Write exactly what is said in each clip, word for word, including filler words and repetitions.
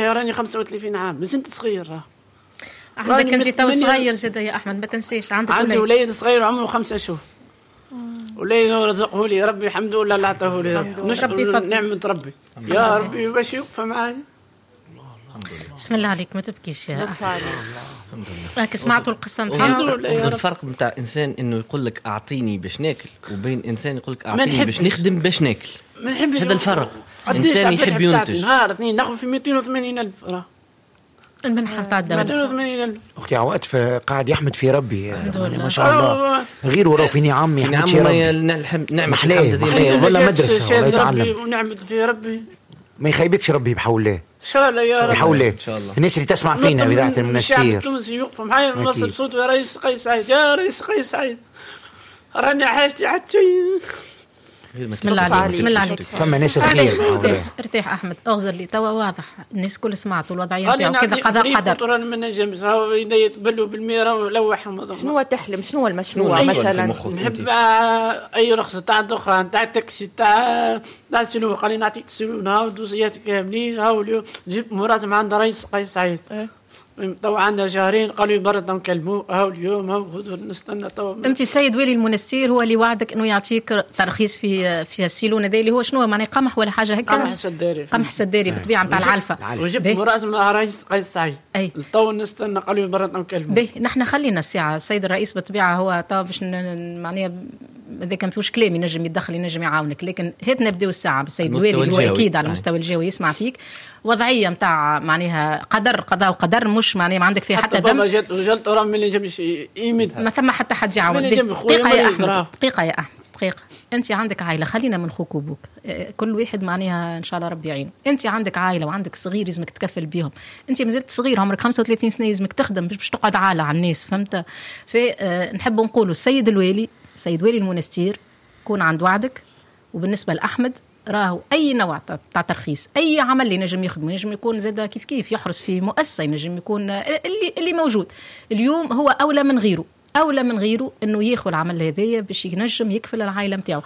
يا راني خمسة وثلاثين عام بس انت صغير راه عندك انت تو صغير زاد يا احمد ما تنسيش عندك عندي وليد صغير عمره خمسة اشهر وليد رزقه لي ربي الحمد لله اللي عطاه لي نشكر نعمة ربي يا ربي باش يوقف معايا. بسم الله عليك ما تبكيش يا احمد راك سمعتوا القصه نتاعو. الفرق نتاع انسان انه يقول لك اعطيني باش ناكل وبين انسان يقول لك اعطيني باش نخدم باش ناكل. هذا الفرق. انسان يحب ينتج نهار اثنين ناخذ في مئتين وثمانين ألف راه المنحة بتاع الدولة مئتين وثمانين ألف. أختي عواطف قاعد يحمد في ربي ما شاء الله غير وراه في نعم يحمد في ربي نعم محلاه ولا مدرسة ولا يتعلم ونعمد في ربي ما يخيبكش ربي بحول الله إن شاء الله يا رب بحول الله. الناس اللي تسمع فينا بذاعة المنسير الشعب التونسي يوقف معايا ونوصل صوت يا رئيس قيس سعيد يا رئيس قيس سعيد راني حاجتي حتى بسم الله عليك بسم الله عليك فما ناس الخير ارتاح ارتاح احمد اغزر لي توا واضح الناس كل سمعتوا الوضعيه نتاعو كذا قضاء قدر. انا ما نجمش راهو يتبلوا بالميرا ولوح شنو تحلم شنو المشروع مثلا نحب اي رخصه تاع دخان تاع تاكسي تاع تاع سلو قال لي نعطيك سلو هاو دوسيات كاملين هاو اليوم جبت مراسم عند رئيس قيس سعيد تو عندنا شهرين قالوا يبرد نكلموه هاو اليوم هاو نستنى تو. انت السيد والي المنستير هو اللي وعدك انه يعطيك ترخيص في في السيلون هذا اللي هو شنو معناه قمح ولا حاجه هكا قمح سداري قمح سداري بالطبيعه نتاع العلفه وجبت مراسم رئيس قيس سعيد تو نستنى قالوا يبرد نكلموه باهي نحن خلينا الساعه السيد الرئيس بالطبيعه هو تو باش معناها هذا كان فيهوش كلام ينجم يتدخل ينجم يعاونك لكن هات نبداو الساعه بالسيد الوالي هو اكيد على المستوى الجوي يسمع فيك وضعيه نتاع معناها قدر قضاء وقدر مش معناها ما عندك فيه حتى دم حتى جات رجلت راه من ينجمش يمد ما ثم حتى حد يعاون دقيقه يا احمد دقيقه يا احمد دقيقه انت عندك عائله خلينا من خوك وبوك كل واحد معناها ان شاء الله ربي يعينه انت عندك عائله وعندك صغير لازمك تكفل بيهم انت مازلت صغير عمرك خمسة وثلاثين سنه لازمك تخدم مش باش تقعد عاله على الناس فهمت فنحب نقولوا السيد الوالي سيد والي المنستير كون عند وعدك. وبالنسبه لاحمد راهو اي نوع تاع ترخيص اي عمل اللي نجم يخدمه نجم يكون زاد كيف كيف يحرس في مؤسسه نجم يكون اللي اللي موجود اليوم هو اولى من غيره اولى من غيره انه ياخذ العمل هذايا باش ينجم يكفل العائله نتاعو.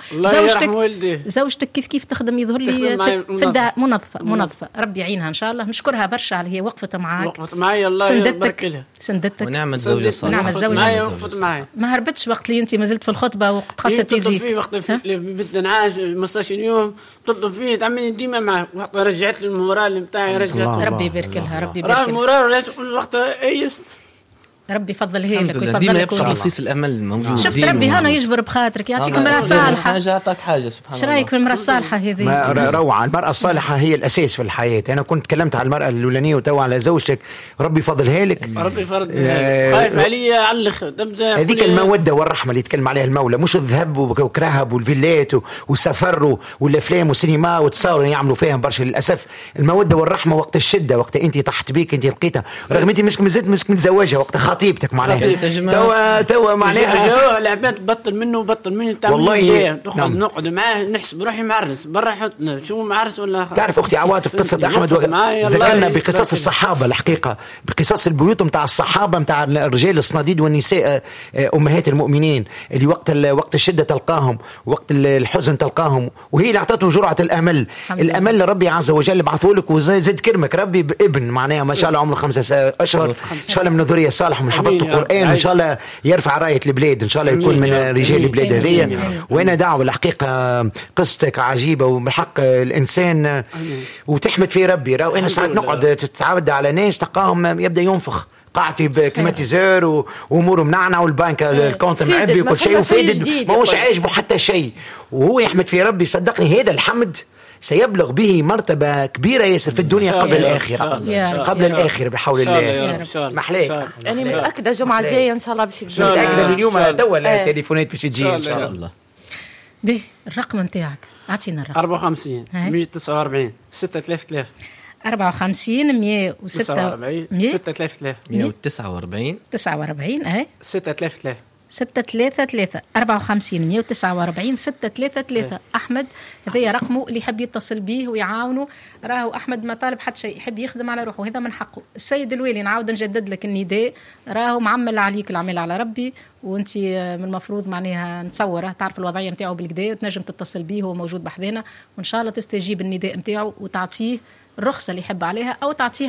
زوجتك زوجتك كيف كيف تخدم يظهر لي في الدار منظفه منظفه ربي يعينها ان شاء الله نشكرها برشا على هي وقفت معاك وقفت معايا الله يبارك لها سندتك ونعم الزوجه صالحه نعم الزوجه معايا وقفت معايا ما هربتش وقت اللي انت ما زلت في الخطبه وقت خاصه تيجي في وقت اللي بدنا نعاش خمسة عشر يوم تطلب فيه تعمل ديما معاه وقت رجعت لي المورال نتاعي رجعت ربي يبارك لها ربي يبارك لها المورال وقت ايست ربي يفضلها لك ويفضل ديما يبقى رصيص الامل موجود. شفت ربي هنا يجبر بخاطرك يعطيك المراه صالحه حاجه عطاك حاجه سبحان الله. ايش رايك في المراه الصالحه هذه؟ روعه المراه الصالحه هي الاساس في الحياه. انا كنت تكلمت على المراه الاولانيه وتوا على زوجتك ربي يفضلها لك ربي يفرض خايف عليا على الاخر هذيك الموده والرحمه اللي يتكلم عليها المولى مش الذهب وكرهب والفيلات والسفر والافلام والسينما وتصاور يعملوا فيها برشا للاسف. الموده والرحمه وقت الشده وقت انت طحت بيك انت لقيتها رغم انت مش مازلت مش متزوجه وقت خطيبتك معناها توا توا معناها العباد بطل منه بطل منه والله نقعد نقعد معاه نحسب روحي معرس برا حطنا شو معرس ولا تعرف اختي عواطف قصه احمد ذكرنا بقصص الصحابه الحقيقه بقصص البيوت نتاع الصحابه نتاع الرجال الصناديد والنساء امهات المؤمنين اللي وقت وقت الشده تلقاهم وقت الحزن تلقاهم وهي اللي اعطته جرعه الامل الامل ربي عز وجل بعثه لك وزاد كرمك ربي بابن معناها ما شاء الله عمره خمسة اشهر ان شاء الله من ذريه صالح من حفظ القرآن إن شاء الله يرفع راية البلاد إن شاء الله يكون من رجال البلاد هذه. وأنا دعوة الحقيقة قصتك عجيبة وبحق الإنسان وتحمد في ربي. راو أنا ساعات نقعد تتعود على ناس تلقاهم يبدأ ينفخ قاعد في كليماتيزور واموره منعنع والبنك الكونت معبي وكل شيء وفادد ما هوش عاجبه حتى شيء وهو يحمد في ربي. صدقني هذا الحمد سيبلغ به مرتبة كبيرة ياسر في الدنيا قبل الآخرة قبل الآخرة بحول الله. محلاك يعني متأكدة جمعة جاية إن شاء الله باش تجي متأكدة اليوم توا تليفونات باش تجي إن شاء الله. به الرقم نتاعك أعطينا الرقم. أربعة وخمسين مية تسعة وأربعين ستة آلاف ثلاثة أربعة وخمسين مية وستة وأربعين ستة آلاف ثلاثة مية وتسعة وأربعين تسعة وأربعين أه ستة آلاف ثلاثة ستة ثلاثة ثلاثة أربعة وخمسين مية وتسعة وأربعين ستة ثلاثة ثلاثة. أحمد هذا رقمه اللي يحب يتصل به ويعاونه. راهو أحمد ما طالب حتى شيء يحب يخدم على روحه هذا من حقه. السيد الوالي نعاود نجدد لك النداء راهو معمل عليك العمل على ربي وانت من المفروض معناها نتصوره تعرف الوضعية نتاعه بالكدا وتنجم تتصل به هو موجود بحذنا وإن شاء الله تستجيب النداء نتاعه وتعطيه الرخصة اللي يحب عليها أو تعطيه